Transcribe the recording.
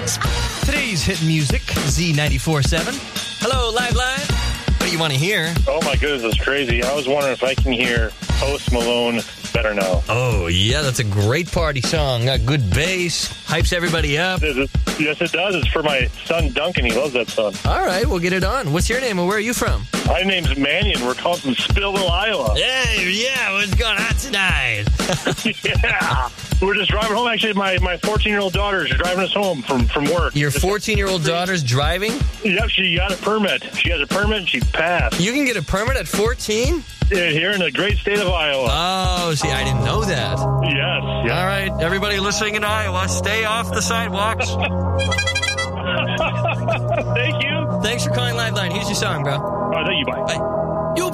Today's hit music, Z94.7. Hello, Live Line. What do you want to hear? Oh, my goodness, that's crazy. I was wondering if I can hear Post Malone, Better Now. Oh, yeah, that's a great party song. Got good bass, hypes everybody up. Yes, it does. It's for my son, Duncan. He loves that song. All right, we'll get it on. What's your name and where are you from? My name's Mannion. We're calling from Spillville, Iowa. Hey, yeah, what's going on tonight? Yeah. We're just driving home. Actually, my 14-year-old daughter is driving us home from work. Your 14-year-old daughter's driving? Yep, she got a permit. She has a permit and she passed. You can get a permit at 14? Here in the great state of Iowa. Oh, see, I didn't know that. Yes. All right, everybody listening in Iowa, stay off the sidewalks. Thank you. Thanks for calling Live Line. Here's your song, bro. Thank you. Bye. Bye.